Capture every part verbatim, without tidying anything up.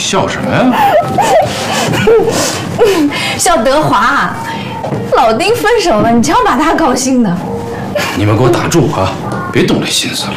笑什么呀？ 笑德华，老丁分手了，你瞧把他高兴的。 你们给我打住啊！别动这心思了。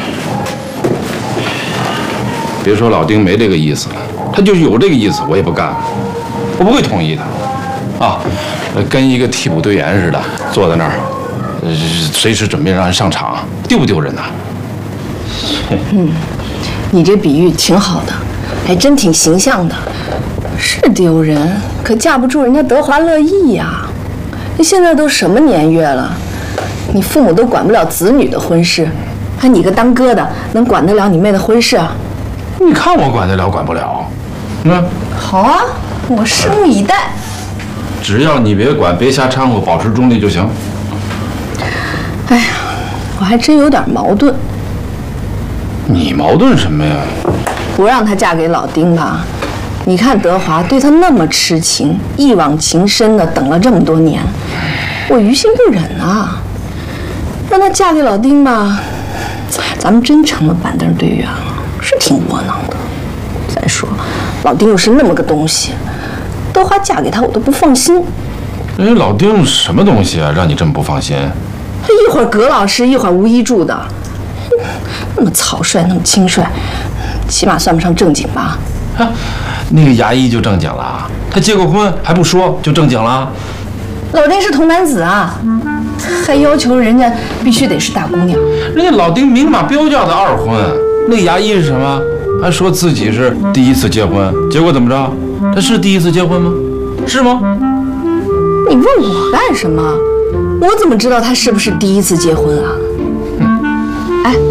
别说老丁没这个意思了，他就是有这个意思，我也不干了，我不会同意的。啊，跟一个替补队员似的，坐在那儿，呃，随时准备让人上场，丢不丢人呐？ 嗯，你这比喻挺好的，还真挺形象的。是丢人，可架不住人家德华乐意呀。你现在都什么年月了，你父母都管不了子女的婚事，还你个当哥的能管得了你妹的婚事啊？ 你看我管得了管不了？嗯， 好啊，我拭目以待。 只要你别管，别瞎掺和，保持中立就行。 哎呀，我还真有点矛盾。 你矛盾什么呀？ 不让她嫁给老丁吧？你看德华对她那么痴情，一往情深的等了这么多年，我于心不忍啊。让她嫁给老丁吧，咱们真成了板凳队员了，是挺窝囊的。再说，老丁又是那么个东西，德华嫁给他我都不放心。 哎，老丁什么东西啊，让你这么不放心？ 他一会儿葛老师，一会儿吴一柱的，那么草率，那么轻率，起码算不上正经吧？ 啊，那个牙医就正经了，他结过婚还不说就正经了。 老丁是童男子啊，还要求人家必须得是大姑娘。 人家老丁明码标价的二婚，那个牙医是什么？还说自己是第一次结婚，结果怎么着？他是第一次结婚吗？是吗？ 你问我干什么？我怎么知道他是不是第一次结婚啊？嗯、哎，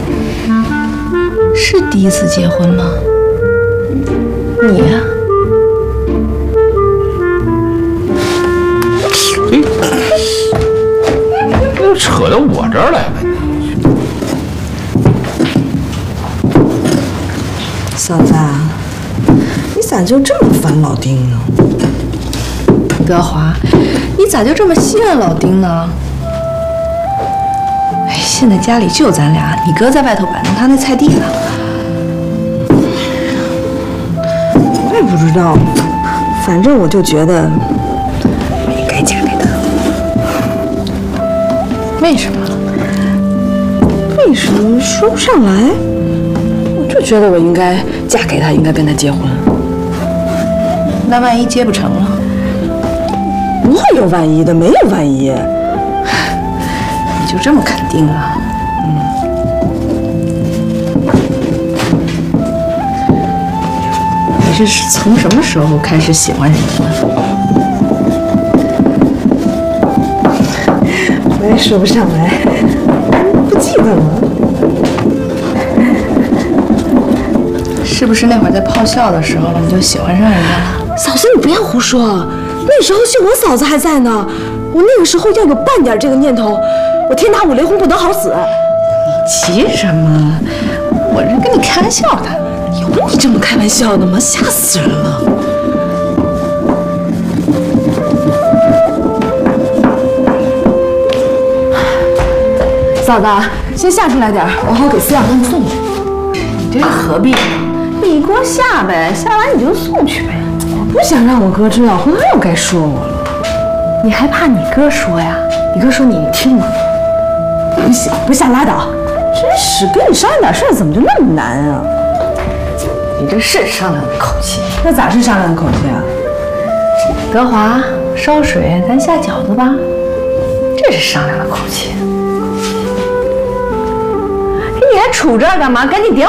是第一次结婚吗？你呀、啊？哎， 又扯到我这儿来了。 嫂子，你咋就这么烦老丁呢？ 德华，你咋就这么稀罕老丁呢？哎，现在家里就咱俩，你哥在外头摆弄他那菜地呢。 我也不知道，反正我就觉得我应该嫁给他。 为什么？ 为什么说不上来？我就觉得我应该嫁给他，应该跟他结婚。 那万一结不成了？ 不会有万一的，没有万一。 你就这么肯定啊？ 嗯。 你这是从什么时候开始喜欢人家的？ 我也说不上来，不记得了。 是不是那会儿在炮校的时候你就喜欢上人家了？ 嫂子，你不要胡说。那时候是我嫂子还在呢，我那个时候要有半点这个念头，我天打五雷轰不得好死。 你急什么？我是跟你开玩笑的。 有你这么开玩笑的吗？吓死人了！嫂子，先下出来点，我好给思阳他们送去。 你这是何必呢？你给我下呗，下完你就送去呗。 不想让我哥知道，回来又该说我了。 你还怕你哥说呀？你哥说你听吗？ 不行，不下拉倒。真是跟你商量点事儿，怎么就那么难啊？ 你这是商量的口气。 那咋是商量的口气啊？ 德华，烧水，咱下饺子吧。这是商量的口气。你还杵这儿干嘛？赶紧点